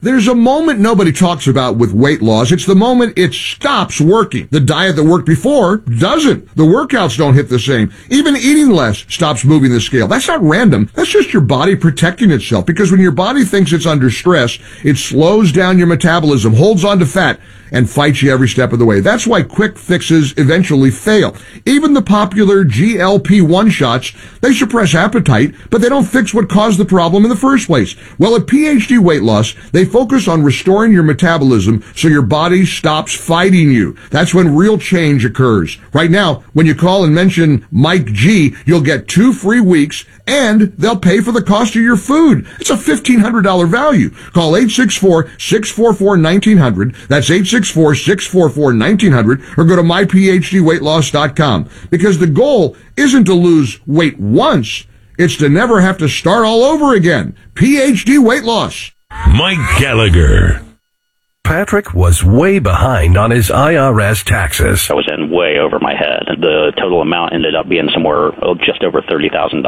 There's a moment nobody talks about with weight loss. It's the moment it stops working. The diet that worked before doesn't. The workouts don't hit the same. Even eating less stops moving the scale. That's not random. That's just your body protecting itself, because when your body thinks it's under stress, it slows down your metabolism, holds on to fat, and fights you every step of the way. That's why quick fixes eventually fail. Even the popular GLP-1 shots, they suppress appetite, but they don't fix what caused the problem in the first place. Well, at PhD Weight Loss, they focus on restoring your metabolism so your body stops fighting you. That's when real change occurs. Right now, when you call and mention Mike G, you'll get 2 free weeks, and they'll pay for the cost of your food. It's a $1,500 value. Call 864-644-1900. That's 864-644-1900, or go to myphdweightloss.com, because the goal isn't to lose weight once, it's to never have to start all over again. PhD Weight Loss. Mike Gallagher. Patrick was way behind on his IRS taxes. I was in way over my head. The total amount ended up being somewhere just over $30,000.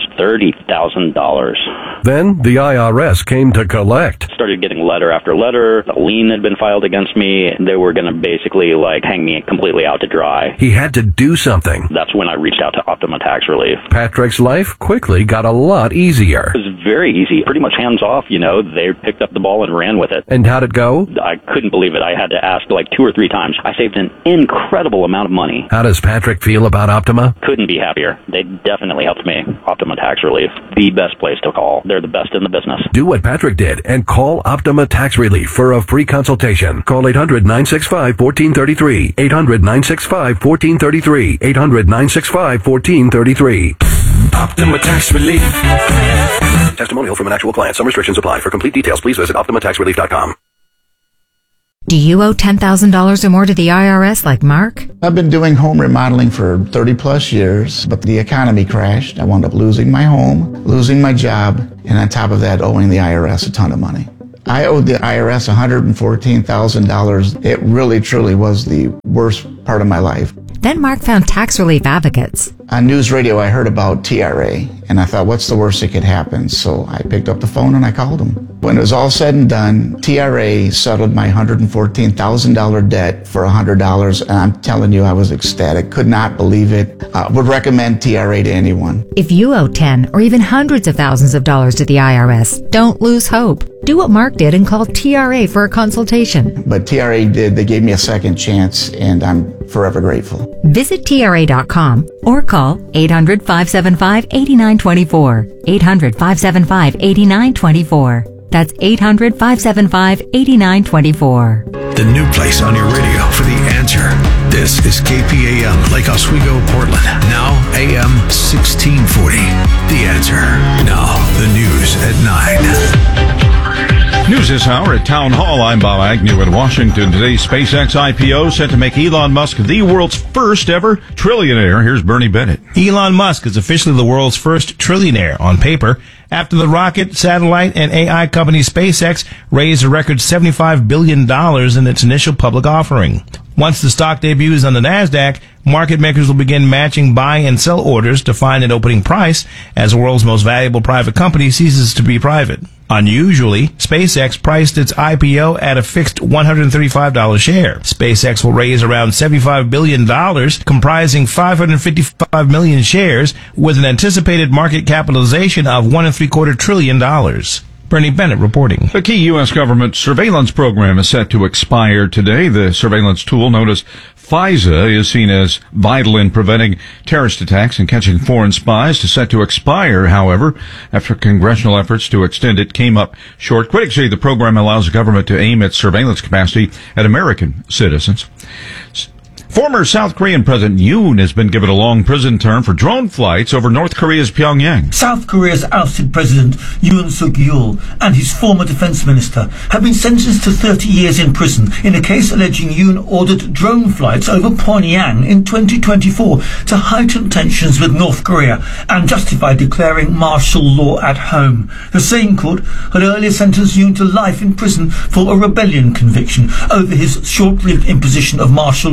$30,000. Then the IRS came to collect. Started getting letter after letter. A lien had been filed against me. They were going to basically hang me completely out to dry. He had to do something. That's when I reached out to Optima Tax Relief. Patrick's life quickly got a lot easier. It was very easy. Pretty much hands off, They picked up the ball and ran with it. And how'd it go? I couldn't believe it. I had to ask 2 or 3 times. I saved an incredible amount of money. How does Patrick feel about Optima? Couldn't be happier. They definitely helped me. Optima Tax Relief, the best place to call. They're the best in the business. Do what Patrick did and call Optima Tax Relief for a free consultation. Call 800-965-1433. 800-965-1433. 800-965-1433. Optima Tax Relief. Testimonial from an actual client. Some restrictions apply. For complete details, please visit OptimaTaxRelief.com. Do you owe $10,000 or more to the IRS like Mark? I've been doing home remodeling for 30 plus years, but the economy crashed. I wound up losing my home, losing my job, and on top of that, owing the IRS a ton of money. I owed the IRS $114,000. It really, truly was the worst part of my life. Then Mark found Tax Relief Advocates. On news radio, I heard about TRA, and I thought, what's the worst that could happen? So I picked up the phone and I called them. When it was all said and done, TRA settled my $114,000 debt for $100, and I'm telling you, I was ecstatic. Could not believe it. Would recommend TRA to anyone. If you owe 10 or even hundreds of thousands of dollars to the IRS, don't lose hope. Do what Mark did and call TRA for a consultation. But TRA did. They gave me a second chance, and I'm forever grateful. Visit TRA.com or call 800-575-8924. 800-575-8924. That's 800-575-8924. The new place on your radio for The Answer. This is KPAM, Lake Oswego, Portland. Now AM 1640. The Answer. Now, the news at 9. News this hour at Town Hall. I'm Bob Agnew in Washington. Today's SpaceX IPO set to make Elon Musk the world's first ever trillionaire. Here's Bernie Bennett. Elon Musk is officially the world's first trillionaire on paper after the rocket, satellite, and AI company SpaceX raised a record $75 billion in its initial public offering. Once the stock debuts on the NASDAQ, market makers will begin matching buy and sell orders to find an opening price as the world's most valuable private company ceases to be private. Unusually, SpaceX priced its IPO at a fixed $135 share. SpaceX will raise around $75 billion, comprising 555 million shares, with an anticipated market capitalization of $1.75 trillion. Bernie Bennett reporting. The key U.S. government surveillance program is set to expire today. The surveillance tool known as FISA is seen as vital in preventing terrorist attacks and catching foreign spies. Is set to expire, however, after congressional efforts to extend it came up short. Critics say the program allows the government to aim its surveillance capacity at American citizens. Former South Korean President Yoon has been given a long prison term for drone flights over North Korea's Pyongyang. South Korea's ousted President Yoon Suk-yeol and his former defense minister have been sentenced to 30 years in prison in a case alleging Yoon ordered drone flights over Pyongyang in 2024 to heighten tensions with North Korea and justify declaring martial law at home. The same court had earlier sentenced Yoon to life in prison for a rebellion conviction over his short-lived imposition of martial law in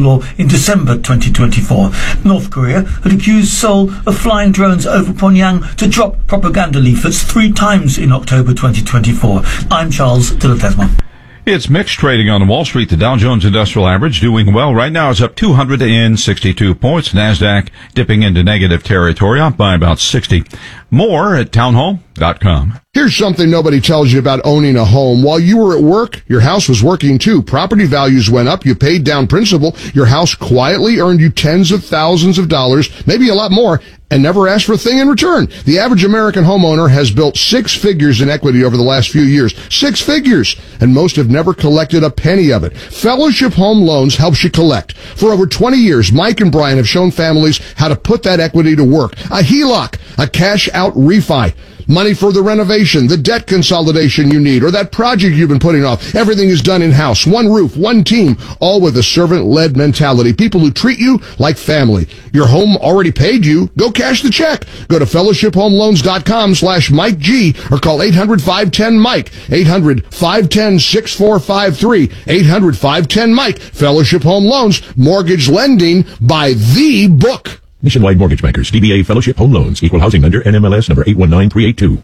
in December 2024. North Korea had accused Seoul of flying drones over Pyongyang to drop propaganda leaflets 3 times in October 2024. I'm Charles de Ledesma. It's mixed trading on Wall Street. The Dow Jones Industrial Average doing well. Right now it's up 262 points. NASDAQ dipping into negative territory, up by about 60. More at townhall.com. Here's something nobody tells you about owning a home. While you were at work, your house was working too. Property values went up. You paid down principal. Your house quietly earned you tens of thousands of dollars, maybe a lot more, and never asked for a thing in return. The average American homeowner has built 6 figures in equity over the last few years. 6 figures! And most have never collected a penny of it. Fellowship Home Loans helps you collect. For over 20 years, Mike and Brian have shown families how to put that equity to work. A HELOC, a cash-out refi. Money for the renovation, the debt consolidation you need, or that project you've been putting off. Everything is done in-house. One roof, one team, all with a servant-led mentality. People who treat you like family. Your home already paid you. Go cash the check. Go to fellowshiphomeloans.com/Mike G or call 800-510-MIKE. 800-510-6453. 800-510-MIKE. Fellowship Home Loans. Mortgage lending by the book. Nationwide Mortgage Bankers, DBA Fellowship Home Loans, Equal Housing Lender, NMLS number 819382.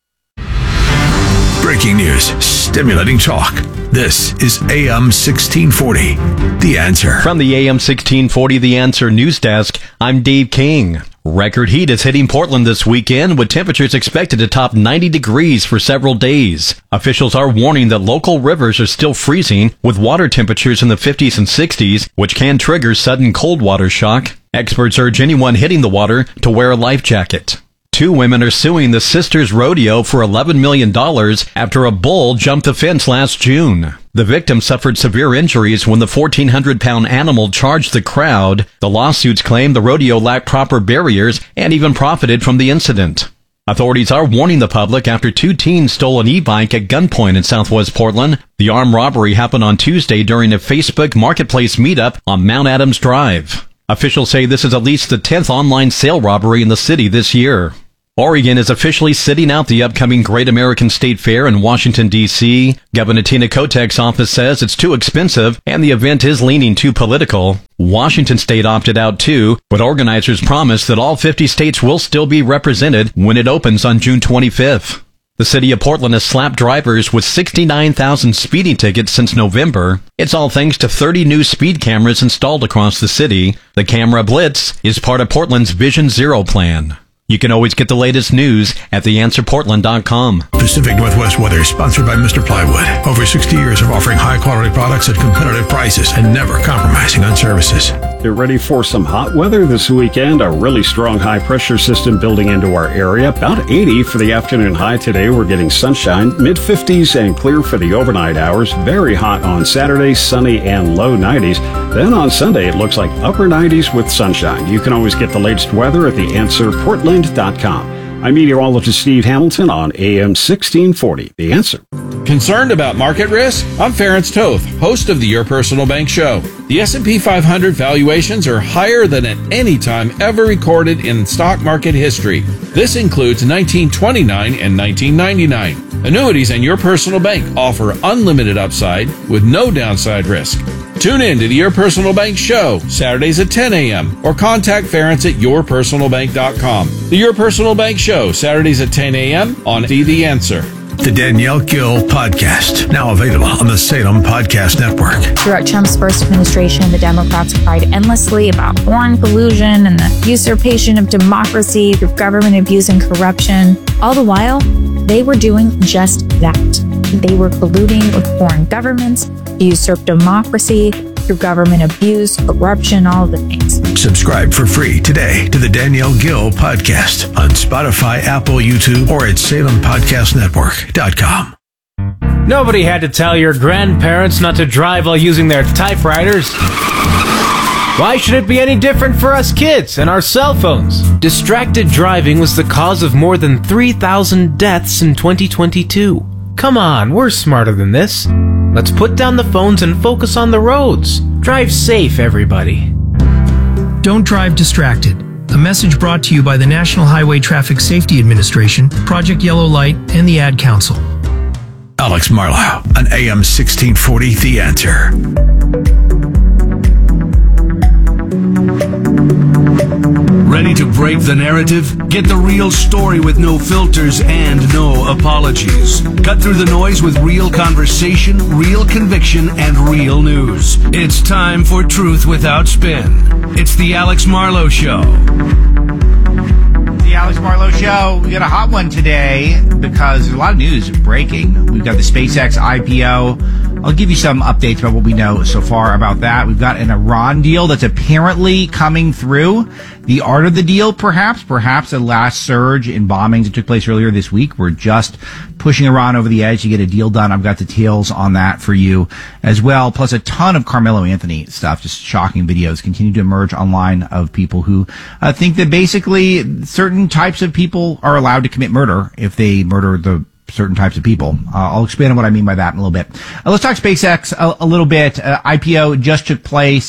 Breaking news, stimulating talk. This is AM 1640, The Answer. From the AM 1640 The Answer news desk, I'm Dave King. Record heat is hitting Portland this weekend, with temperatures expected to top 90 degrees for several days. Officials are warning that local rivers are still freezing, with water temperatures in the 50s and 60s, which can trigger sudden cold water shock. Experts urge anyone hitting the water to wear a life jacket. 2 women are suing the Sisters Rodeo for $11 million after a bull jumped the fence last June. The victim suffered severe injuries when the 1,400-pound animal charged the crowd. The lawsuits claim the rodeo lacked proper barriers and even profited from the incident. Authorities are warning the public after 2 teens stole an e-bike at gunpoint in southwest Portland. The armed robbery happened on Tuesday during a Facebook Marketplace meetup on Mount Adams Drive. Officials say this is at least the 10th online sale robbery in the city this year. Oregon is officially sitting out the upcoming Great American State Fair in Washington, D.C. Governor Tina Kotek's office says it's too expensive and the event is leaning too political. Washington State opted out too, but organizers promise that all 50 states will still be represented when it opens on June 25th. The city of Portland has slapped drivers with 69,000 speeding tickets since November. It's all thanks to 30 new speed cameras installed across the city. The Camera Blitz is part of Portland's Vision Zero plan. You can always get the latest news at theanswerportland.com. Pacific Northwest weather is sponsored by Mr. Plywood. Over 60 years of offering high-quality products at competitive prices and never compromising on services. Get ready for some hot weather this weekend. A really strong high-pressure system building into our area. About 80 for the afternoon high today. We're getting sunshine, mid-50s and clear for the overnight hours. Very hot on Saturday, sunny and low 90s. Then on Sunday, it looks like upper 90s with sunshine. You can always get the latest weather at theanswerportland.com. I'm meteorologist Steve Hamilton on AM 1640. The Answer. Concerned about market risk? I'm Ferenc Toth, host of the Your Personal Bank Show. The S&P 500 valuations are higher than at any time ever recorded in stock market history. This includes 1929 and 1999. Annuities and Your Personal Bank offer unlimited upside with no downside risk. Tune in to the Your Personal Bank Show, Saturdays at 10 a.m. or contact Ferenc at yourpersonalbank.com. The Your Personal Bank Show, Saturdays at 10 a.m. on The Answer. The Danielle Gill Podcast, now available on the Salem Podcast Network. Throughout Trump's first administration, the Democrats cried endlessly about foreign collusion and the usurpation of democracy through government abuse and corruption. All the while, they were doing just that. They were colluding with foreign governments to usurp democracy through government abuse, corruption, all the things. Subscribe for free today to the Danielle Gill Podcast on Spotify, Apple, YouTube, or at SalemPodcastNetwork.com. Nobody had to tell your grandparents not to drive while using their typewriters. Why should it be any different for us kids and our cell phones? Distracted driving was the cause of more than 3,000 deaths in 2022. Come on, we're smarter than this. Let's put down the phones and focus on the roads. Drive safe, everybody. Don't drive distracted. A message brought to you by the National Highway Traffic Safety Administration, Project Yellow Light, and the Ad Council. Alex Marlowe on AM 1640, The Answer. Ready to break the narrative? Get the real story with no filters and no apologies. Cut through the noise with real conversation, real conviction, and real news. It's time for Truth Without Spin. It's the Alex Marlowe Show. The Alex Marlowe Show. We got a hot one today because there's a lot of news breaking. We've got the SpaceX IPO. I'll give you some updates about what we know so far about that. We've got an Iran deal that's apparently coming through. The art of the deal, perhaps a last surge in bombings that took place earlier this week. We're just pushing Iran over the edge to get a deal done. I've got details on that for you as well, plus a ton of Carmelo Anthony stuff, just shocking videos continue to emerge online of people who think that basically certain types of people are allowed to commit murder if they murder the certain types of people. I'll expand on what I mean by that in a little bit. Let's talk SpaceX a little bit. IPO just took place.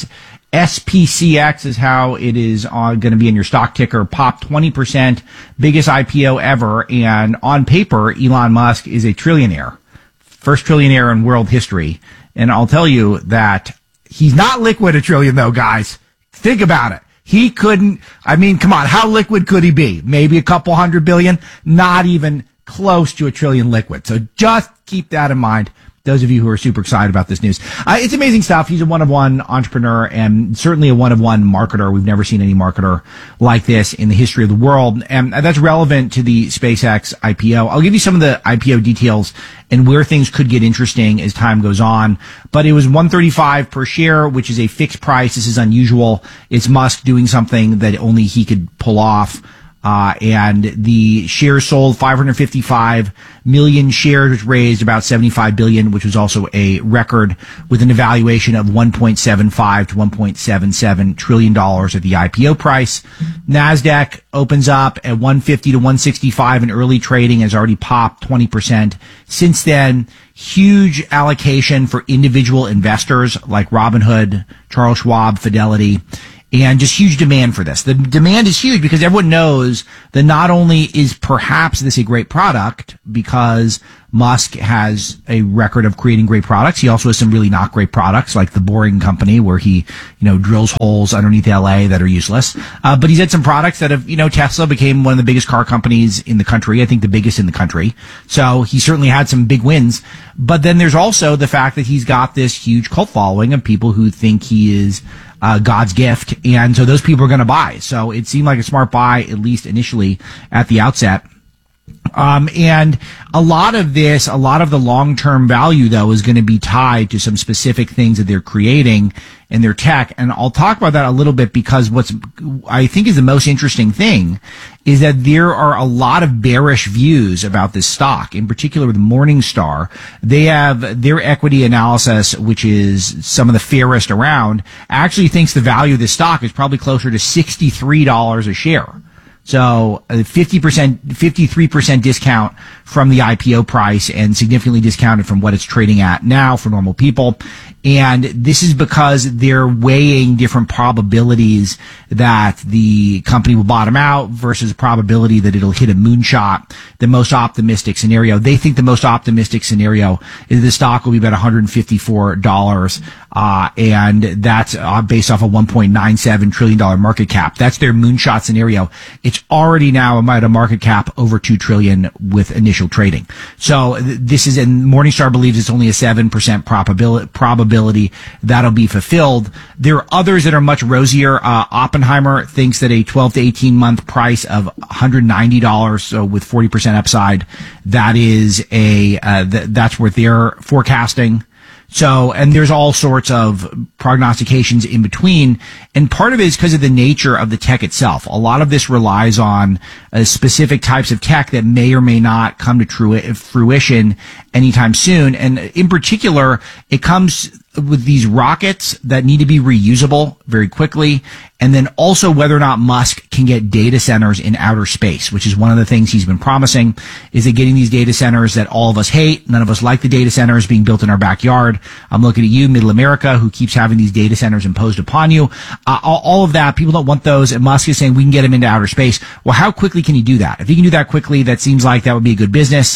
SPCX is how it is going to be in your stock ticker. Popped 20%, biggest IPO ever. And on paper, Elon Musk is a trillionaire. First trillionaire in world history. And I'll tell you that he's not liquid a trillion though, guys. Think about it. He couldn't, come on, how liquid could he be? Maybe a couple $100 billion, not even close to a trillion liquid. So just keep that in mind, those of you who are super excited about this news. It's amazing stuff. He's a one-of-one entrepreneur and certainly a one-of-one marketer. We've never seen any marketer like this in the history of the world. And that's relevant to the SpaceX IPO. I'll give you some of the IPO details and where things could get interesting as time goes on. But it was $135 per share, which is a fixed price. This is unusual. It's Musk doing something that only he could pull off. And the shares sold 555 million shares, which raised about 75 billion, which was also a record with an evaluation of 1.75 to 1.77 trillion dollars at the IPO price. NASDAQ opens up at 150 to 165 in early trading, has already popped 20%. Since then, huge allocation for individual investors like Robinhood, Charles Schwab, Fidelity, and just huge demand for this. The demand is huge because everyone knows that not only is perhaps this a great product because Musk has a record of creating great products, he also has some really not great products like the Boring Company where he, drills holes underneath LA that are useless. But he's had some products that have, Tesla became one of the biggest car companies in the country, I think the biggest in the country. So he certainly had some big wins. But then there's also the fact that he's got this huge cult following of people who think he is God's gift, and so those people are going to buy. So it seemed like a smart buy, at least initially at the outset. And a lot of the long-term value, though, is going to be tied to some specific things that they're creating in their tech. And I'll talk about that a little bit because what I think is the most interesting thing is that there are a lot of bearish views about this stock, in particular with Morningstar. They have their equity analysis, which is some of the fairest around, actually thinks the value of this stock is probably closer to $63 a share. So 53% discount from the IPO price and significantly discounted from what it's trading at now for normal people. And this is because they're weighing different probabilities that the company will bottom out versus probability that it'll hit a moonshot, the most optimistic scenario. They think the most optimistic scenario is the stock will be about $154, and that's based off a $1.97 trillion market cap. That's their moonshot scenario. It's already now at a market cap over $2 trillion with initial trading. So this is, and Morningstar believes it's only a 7% probability that'll be fulfilled. There are others that are much rosier. Oppenheimer thinks that a 12 to 18 month price of $190, so with 40% upside, that is that's what they're forecasting. So, and there's all sorts of prognostications in between. And part of it is because of the nature of the tech itself. A lot of this relies on specific types of tech that may or may not come to fruition anytime soon. And in particular, it comes with these rockets that need to be reusable very quickly. And then also whether or not Musk can get data centers in outer space, which is one of the things he's been promising, is that getting these data centers that all of us hate. None of us like the data centers being built in our backyard. I'm looking at you, Middle America, who keeps having these data centers imposed upon you. All of that, people don't want those. And Musk is saying we can get them into outer space. Well, how quickly can you do that? If you can do that quickly, that seems like that would be a good business.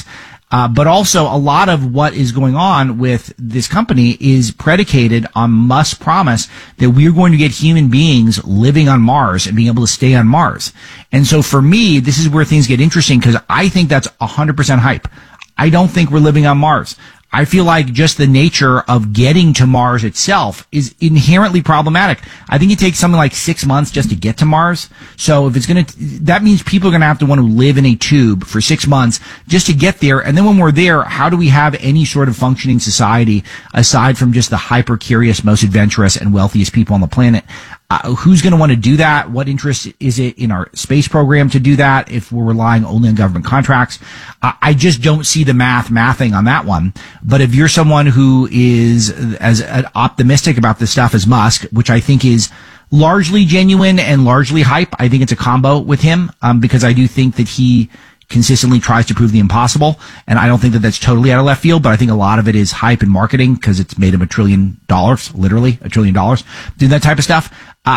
But also a lot of what is going on with this company is predicated on Musk's promise that we're going to get human beings living on Mars and being able to stay on Mars. And so for me, this is where things get interesting because I think that's 100% hype. I don't think we're living on Mars. I feel like just the nature of getting to Mars itself is inherently problematic. I think it takes something like 6 months just to get to Mars. So if it's that means people are going to have to want to live in a tube for 6 months just to get there. And then when we're there, how do we have any sort of functioning society aside from just the hyper curious, most adventurous and wealthiest people on the planet? Who's going to want to do that? What interest is it in our space program to do that if we're relying only on government contracts? I just don't see the mathing on that one. But if you're someone who is as optimistic about this stuff as Musk, which I think is largely genuine and largely hype, I think it's a combo with him, because I do think that he consistently tries to prove the impossible. And I don't think that that's totally out of left field, but I think a lot of it is hype and marketing because it's made him $1 trillion, literally $1 trillion, doing that type of stuff.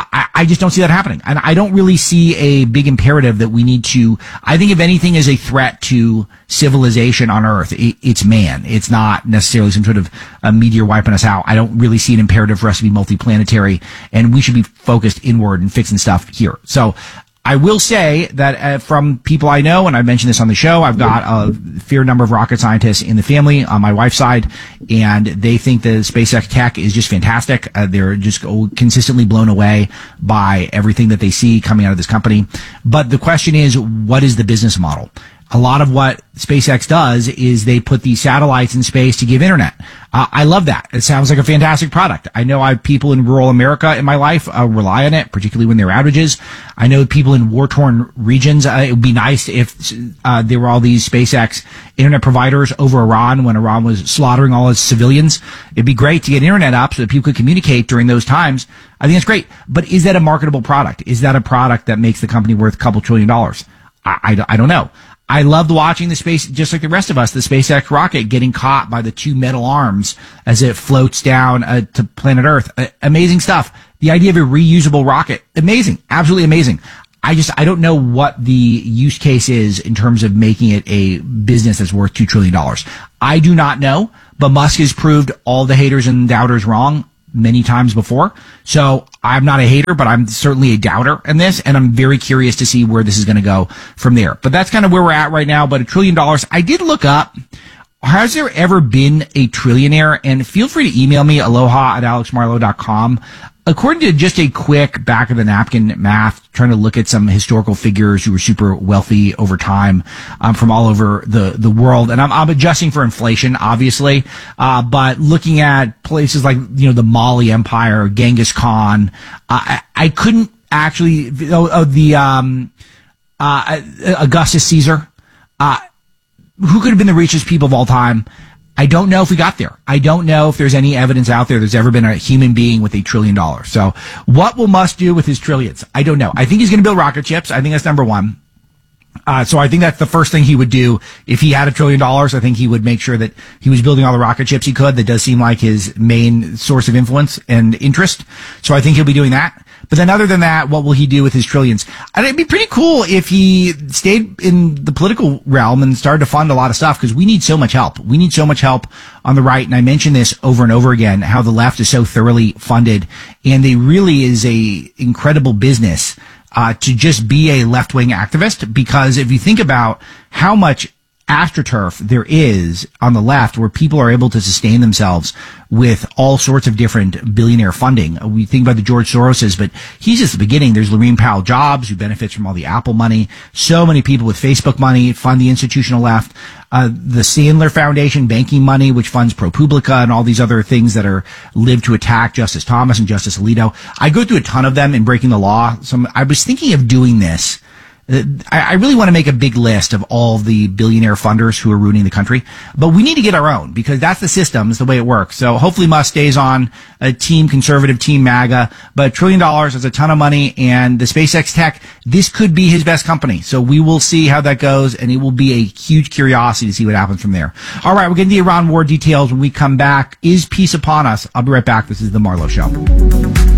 I just don't see that happening. And I don't really see a big imperative that we need to, I think if anything is a threat to civilization on Earth, it's man. It's not necessarily some sort of a meteor wiping us out. I don't really see an imperative for us to be multiplanetary, and we should be focused inward and fixing stuff here. So I will say that from people I know, and I mentioned this on the show, I've got a fair number of rocket scientists in the family on my wife's side, and they think the SpaceX tech is just fantastic. They're just consistently blown away by everything that they see coming out of this company. But the question is, what is the business model? A lot of what SpaceX does is they put these satellites in space to give internet. I love that. It sounds like a fantastic product. I know I have people in rural America in my life rely on it, particularly when there are outages. I know people in war-torn regions. It would be nice if there were all these SpaceX internet providers over Iran when Iran was slaughtering all its civilians. It'd be great to get internet up so that people could communicate during those times. I think it's great. But is that a marketable product? Is that a product that makes the company worth a couple $1 trillion? I don't know. I loved watching the space, just like the rest of us, the SpaceX rocket getting caught by the two metal arms as it floats down to planet Earth. Amazing stuff. The idea of a reusable rocket, amazing, absolutely amazing. I don't know what the use case is in terms of making it a business that's worth $2 trillion. I do not know, but Musk has proved all the haters and doubters wrong many times before. So I'm not a hater, but I'm certainly a doubter in this, and I'm very curious to see where this is going to go from there. But that's kind of where we're at right now. But $1 trillion, I did look up, has there ever been a trillionaire? And feel free to email me, aloha@alexmarlowe.com. According to just a quick back of the napkin math, trying to look at some historical figures who were super wealthy over time, from all over the world. And I'm adjusting for inflation, obviously. But looking at places like, the Mali Empire, Genghis Khan, I couldn't actually, Augustus Caesar, who could have been the richest people of all time? I don't know if we got there. I don't know if there's any evidence out there there's ever been a human being with $1 trillion. So what will Musk do with his trillions? I don't know. I think he's going to build rocket ships. I think that's number one. So I think that's the first thing he would do if he had $1 trillion. I think he would make sure that he was building all the rocket ships he could. That does seem like his main source of influence and interest. So I think he'll be doing that. But then other than that, what will he do with his trillions? And it'd be pretty cool if he stayed in the political realm and started to fund a lot of stuff, because we need so much help. We need so much help on the right. And I mention this over and over again, how the left is so thoroughly funded, and they really is a incredible business to just be a left-wing activist. Because if you think about how much astroturf there is on the left, where people are able to sustain themselves with all sorts of different billionaire funding. We think about the George Soroses, but he's just the beginning. There's Laurene Powell Jobs, who benefits from all the Apple money. So many people with Facebook money fund the institutional left. The Sandler Foundation banking money, which funds ProPublica and all these other things that are live to attack Justice Thomas and Justice Alito. I go through a ton of them in Breaking the Law. So I was thinking of doing this. I really want to make a big list of all the billionaire funders who are ruining the country, but we need to get our own, because that's the system, is the way it works. So hopefully Musk stays on a team conservative, team MAGA, but $1 trillion is a ton of money, and the SpaceX tech, this could be his best company. So we will see how that goes, and it will be a huge curiosity to see what happens from there. All right, we're getting the Iran war details when we come back. Is peace upon us? I'll be right back. This is The Marlowe Show.